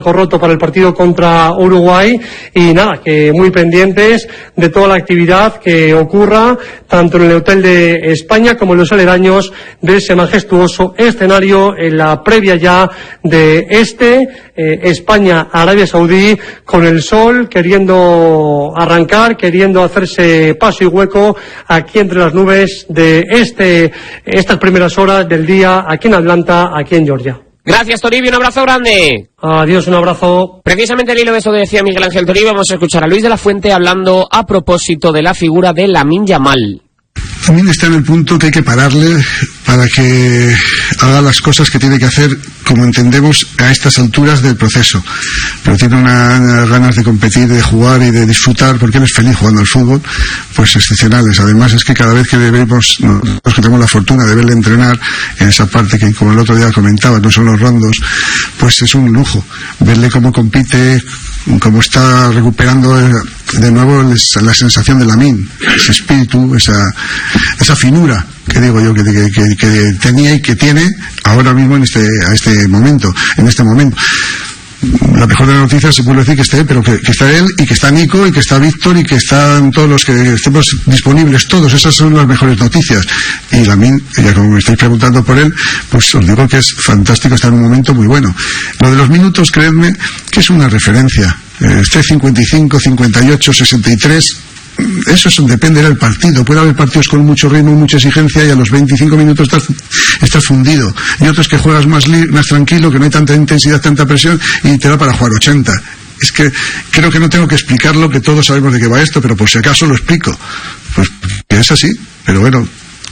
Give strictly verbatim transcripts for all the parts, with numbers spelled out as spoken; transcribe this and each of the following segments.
roto para el partido contra Uruguay y nada, que muy pendientes de toda la actividad que ocurra tanto en el hotel de España como en los aledaños de ese majestuoso escenario en la previa ya de este eh, España-Arabia Saudí, con el sol queriendo arrancar, queriendo hacerse paso y hueco aquí entre las nubes de este estas primeras horas del día aquí en Atlanta, aquí en Georgia. Gracias, Toribio, un abrazo grande. Adiós, un abrazo. Precisamente al hilo de eso que decía Miguel Ángel Toribio, vamos a escuchar a Luis de la Fuente hablando a propósito de la figura de Lamine Yamal. También está en el punto que hay que pararle para que haga las cosas que tiene que hacer, como entendemos, a estas alturas del proceso. Pero tiene una, unas ganas de competir, de jugar y de disfrutar, porque él es feliz jugando al fútbol, pues excepcionales. Además es que cada vez que vemos, nosotros que tenemos la fortuna de verle entrenar en esa parte que, como el otro día comentaba, no son los rondos, pues es un lujo verle cómo compite, cómo está recuperando de nuevo la sensación de Lamine, ese espíritu, esa, esa finura que digo yo que, que, que, que tenía y que tiene ahora mismo en este, a este momento, en este momento. La mejor de las noticias se puede decir que esté, pero que, que está él y que está Nico y que está Víctor y que están todos los que estemos disponibles, todos, esas son las mejores noticias. Y Lamine, ya como me estáis preguntando por él, pues os digo que es fantástico, está en un momento muy bueno. Lo de los minutos, creedme que es una referencia. Este cincuenta y cinco, cincuenta y ocho, sesenta y tres, eso es, depende del partido. Puede haber partidos con mucho ritmo, mucha exigencia y a los veinticinco minutos estás, estás fundido. Y otros que juegas más, li, más tranquilo, que no hay tanta intensidad, tanta presión y te da para jugar ochenta. Es que creo que no tengo que explicarlo, que todos sabemos de qué va esto, pero por si acaso lo explico. Pues que es así, pero bueno,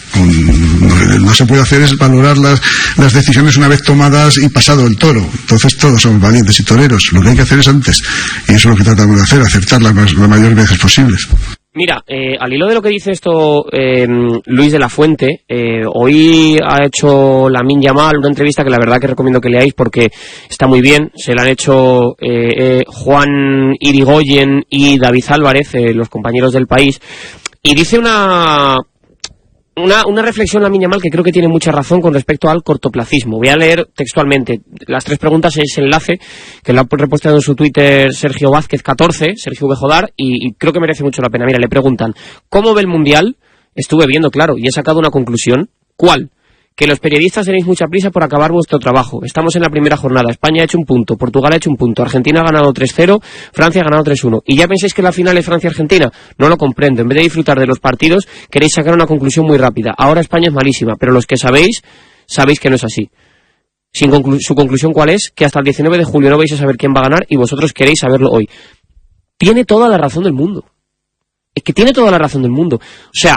no se puede hacer es valorar las, las decisiones una vez tomadas y pasado el toro. Entonces todos somos valientes y toreros. Lo que hay que hacer es antes, y eso es lo que tratamos de hacer, acertar las, las mayores veces posibles. Mira, eh, al hilo de lo que dice esto eh, Luis de la Fuente, eh, hoy ha hecho Lamine Yamal una entrevista que la verdad que recomiendo que leáis porque está muy bien. Se la han hecho eh, eh, Juan Irigoyen y David Álvarez, eh, los compañeros del País, y dice una... Una, una reflexión Lamine Yamal que creo que tiene mucha razón con respecto al cortoplacismo. Voy a leer textualmente las tres preguntas en ese enlace que lo ha repuesto en su Twitter Sergio Vázquez catorce, Sergio Vejodar, y, y creo que merece mucho la pena. Mira, le preguntan, ¿cómo ve el Mundial? Estuve viendo, claro, y he sacado una conclusión. ¿Cuál? Que los periodistas tenéis mucha prisa por acabar vuestro trabajo. Estamos en la primera jornada. España ha hecho un punto, Portugal ha hecho un punto, Argentina ha ganado tres cero, Francia ha ganado tres uno. ¿Y ya pensáis que la final es Francia-Argentina? No lo comprendo. En vez de disfrutar de los partidos, queréis sacar una conclusión muy rápida. Ahora España es malísima, pero los que sabéis, sabéis que no es así. Sin conclu- ¿Su conclusión cuál es? Que hasta el diecinueve de julio no vais a saber quién va a ganar y vosotros queréis saberlo hoy. Tiene toda la razón del mundo. Es que tiene toda la razón del mundo. O sea...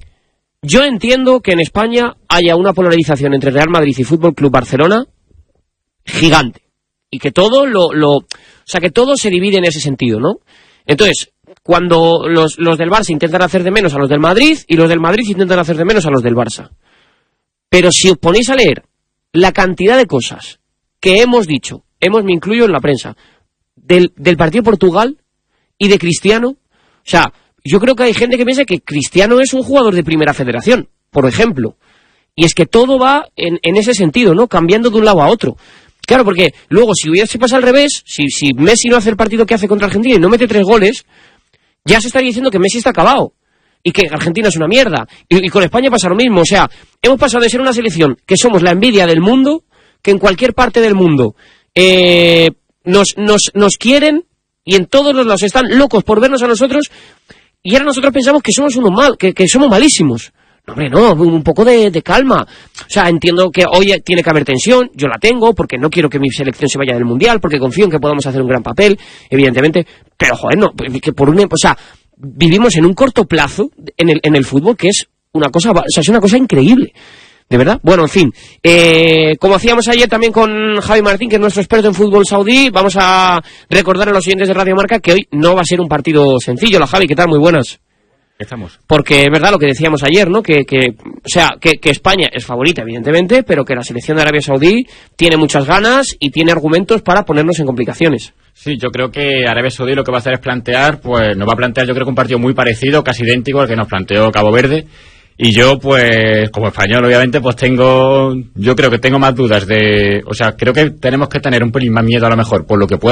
Yo entiendo que en España haya una polarización entre Real Madrid y Fútbol Club Barcelona gigante. Y que todo lo, lo, o sea, que todo se divide en ese sentido, ¿no? Entonces, cuando los, los del Barça intentan hacer de menos a los del Madrid y los del Madrid intentan hacer de menos a los del Barça. Pero si os ponéis a leer la cantidad de cosas que hemos dicho, hemos, me incluyo en la prensa, del, del partido Portugal y de Cristiano, o sea... Yo creo que hay gente que piensa que Cristiano es un jugador de primera federación, por ejemplo. Y es que todo va en, en ese sentido, ¿no? Cambiando de un lado a otro. Claro, porque luego si hubiese pasado al revés, si, si Messi no hace el partido que hace contra Argentina y no mete tres goles, ya se estaría diciendo que Messi está acabado. Y que Argentina es una mierda. Y, y con España pasa lo mismo. O sea, hemos pasado de ser una selección que somos la envidia del mundo, que en cualquier parte del mundo eh, nos, nos, nos quieren y en todos los lados están locos por vernos a nosotros. Y ahora nosotros pensamos que somos unos mal, que, que somos malísimos. No, hombre, no, un poco de, de calma. O sea, entiendo que hoy tiene que haber tensión, yo la tengo, porque no quiero que mi selección se vaya del Mundial, porque confío en que podamos hacer un gran papel, evidentemente. Pero, joder, no, que por un, o sea, vivimos en un corto plazo en el, en el fútbol que es una cosa, o sea, es una cosa increíble. ¿De verdad? Bueno, en fin, eh, como hacíamos ayer también con Javi Martín, que es nuestro experto en fútbol saudí, vamos a recordar a los oyentes de Radio Marca que hoy no va a ser un partido sencillo. La Javi, ¿qué tal? Muy buenas. Estamos. Porque es verdad lo que decíamos ayer, ¿no? Que, que o sea, que, que España es favorita, evidentemente, pero que la selección de Arabia Saudí tiene muchas ganas y tiene argumentos para ponernos en complicaciones. Sí, yo creo que Arabia Saudí lo que va a hacer es plantear, pues nos va a plantear yo creo que un partido muy parecido, casi idéntico al que nos planteó Cabo Verde. Y yo, pues, como español, obviamente, pues tengo, yo creo que tengo más dudas de, o sea, creo que tenemos que tener un pelín más miedo a lo mejor por lo que pueda